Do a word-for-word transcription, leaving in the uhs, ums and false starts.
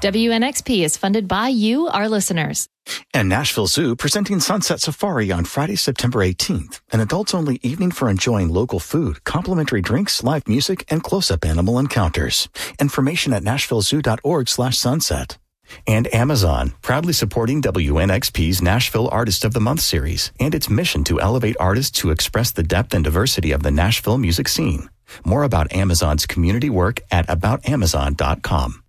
W N X P is funded by you, our listeners. And Nashville Zoo presenting Sunset Safari on Friday, September eighteenth. An adults-only evening for enjoying local food, complimentary drinks, live music, and close-up animal encounters. Information at nashvillezoo.org slash sunset. And Amazon, proudly supporting W N X P's Nashville Artist of the Month series and its mission to elevate artists who express the depth and diversity of the Nashville music scene. More about Amazon's community work at about amazon dot com.